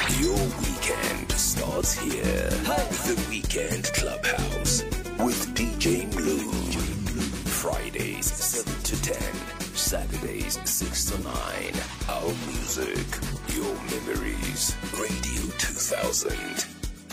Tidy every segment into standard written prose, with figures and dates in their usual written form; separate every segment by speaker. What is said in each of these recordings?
Speaker 1: Your weekend starts here. The Weekend Clubhouse with DJ Blue. Fridays 7 to 10. Saturdays 6 to 9. Our music, your memories. Radio 2000.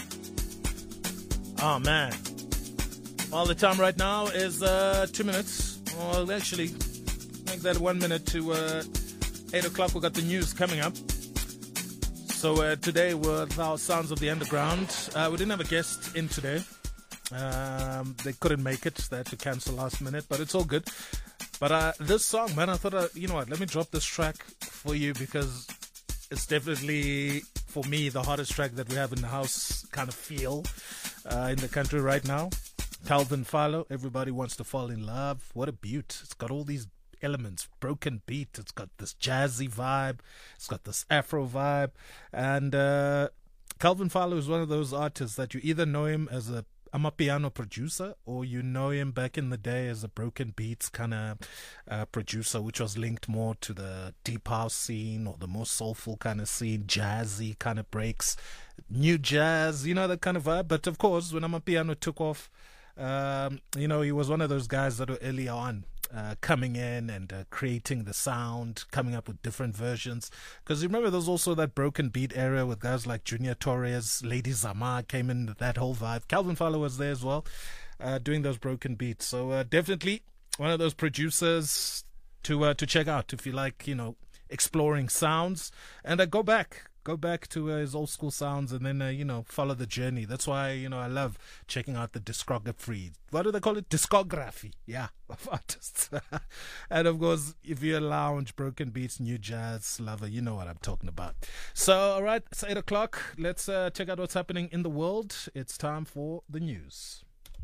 Speaker 2: Oh man. Well, the time right now is 2 minutes. Well, actually, make that 1 minute to 8 o'clock. We got the news coming up. So today with our Sounds of the Underground, we didn't have a guest in today. They couldn't make it. They had to cancel last minute, but it's all good. But this song, man, I thought, you know what, let me drop this track for you because it's definitely, for me, the hardest track that we have in the house kind of feel in the country right now. Calvin Falo, Everybody Wants to Fall in Love. What a beaut. It's got all these elements, broken beat, it's got this jazzy vibe, it's got this Afro vibe, and Calvin Falo is one of those artists that you either know him as a amapiano producer or you know him back in the day as a broken beats kind of producer, which was linked more to the deep house scene or the more soulful kind of scene, jazzy kind of breaks, new jazz, you know, that kind of vibe. But of course, when amapiano took off, you know, he was one of those guys that were early on coming in and creating the sound, coming up with different versions. Because you remember there's also that broken beat era with guys like Junior Torres, Lady Zama came in with that whole vibe. Calvin Falo was there as well, doing those broken beats. So definitely one of those producers to check out if you like, you know, exploring sounds. And go back to his old school sounds and then, you know, follow the journey. That's why, you know, I love checking out the discography. What do they call it? Discography. Yeah, of artists. And of course, if you're a lounge, broken beats, new jazz lover, you know what I'm talking about. So, all right, it's 8 o'clock. Let's check out what's happening in the world. It's time for the news.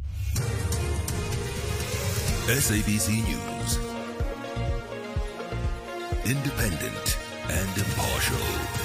Speaker 1: SABC News. Independent and impartial.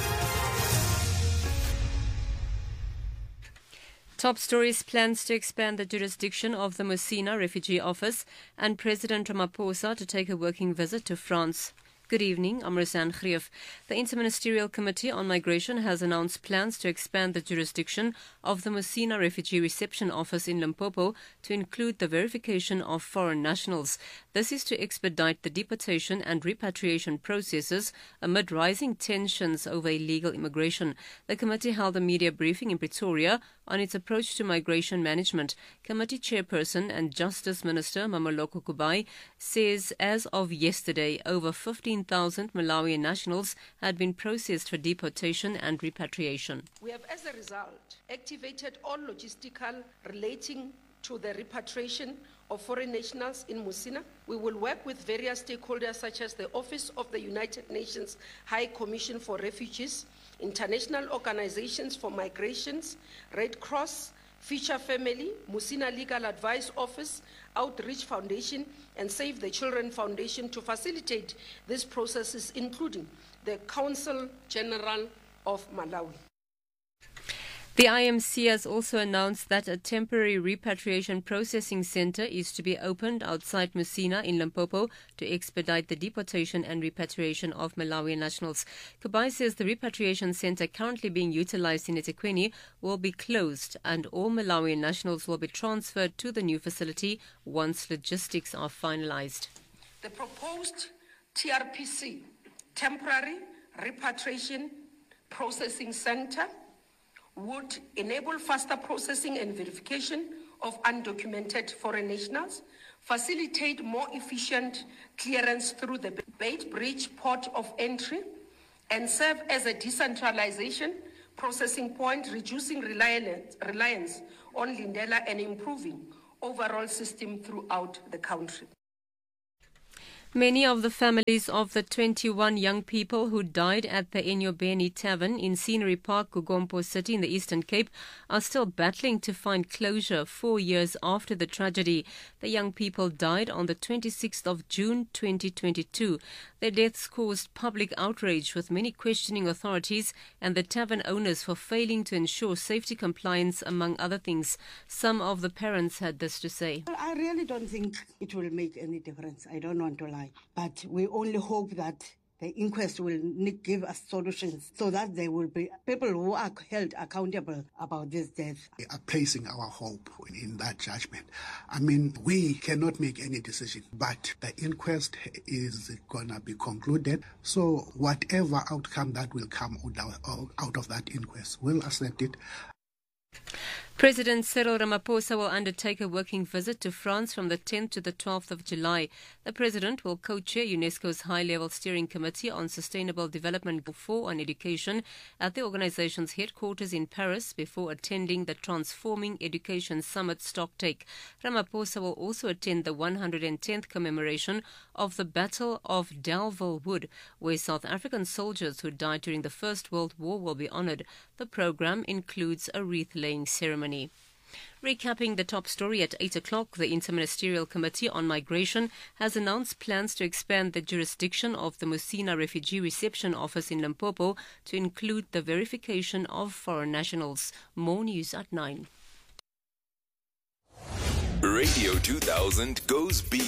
Speaker 3: Top stories: plans to expand the jurisdiction of the Musina Refugee Office and President Ramaphosa to take a working visit to France. Good evening, I'm Roseanne Greef. The Interministerial Committee on Migration has announced plans to expand the jurisdiction of the Musina Refugee Reception Office in Limpopo to include the verification of foreign nationals. This is to expedite the deportation and repatriation processes amid rising tensions over illegal immigration. The committee held a media briefing in Pretoria on its approach to migration management. Committee Chairperson and Justice Minister Mamoloko Kubai says as of yesterday, over 15,000 Malawian nationals had been processed for deportation and repatriation.
Speaker 4: We have, as a result, activated all logistical relating to the repatriation of foreign nationals in Musina. We will work with various stakeholders such as the Office of the United Nations High Commission for Refugees, international organizations for migrations, Red Cross, Future Family, Musina Legal Advice Office, Outreach Foundation, and Save the Children Foundation to facilitate these processes, including the Council General of Malawi.
Speaker 3: The IMC has also announced that a temporary repatriation processing center is to be opened outside Musina in Limpopo to expedite the deportation and repatriation of Malawian nationals. Kubai says the repatriation center currently being utilized in eThekwini will be closed and all Malawian nationals will be transferred to the new facility once logistics are finalized.
Speaker 4: The proposed TRPC, Temporary Repatriation Processing Center, would enable faster processing and verification of undocumented foreign nationals, facilitate more efficient clearance through the Beitbridge port of entry, and serve as a decentralization processing point, reducing reliance on Lindela and improving overall system throughout the country.
Speaker 3: Many of the families of the 21 young people who died at the Enyobeni Tavern in Scenery Park, Gugompo City in the Eastern Cape are still battling to find closure 4 years after the tragedy. The young people died on the 26th of June 2022. Their deaths caused public outrage, with many questioning authorities and the tavern owners for failing to ensure safety compliance, among other things. Some of the parents had this to say.
Speaker 5: Well, I really don't think it will make any difference. I don't want to lie. But we only hope that the inquest will give us solutions so that there will be people who are held accountable about this death.
Speaker 6: We are placing our hope in that judgment. I mean, we cannot make any decision, but the inquest is going to be concluded. So whatever outcome that will come out of that inquest, we'll accept it.
Speaker 3: President Cyril Ramaphosa will undertake a working visit to France from the 10th to the 12th of July. The president will co-chair UNESCO's high-level steering committee on sustainable development on education at the organization's headquarters in Paris before attending the Transforming Education Summit stocktake. Ramaphosa will also attend the 110th commemoration of the Battle of Delville Wood, where South African soldiers who died during the First World War will be honored. The program includes a wreath-laying ceremony. Recapping the top story at 8 o'clock, the Interministerial Committee on Migration has announced plans to expand the jurisdiction of the Musina Refugee Reception Office in Limpopo to include the verification of foreign nationals. More news at 9.
Speaker 1: Radio 2000 goes beyond.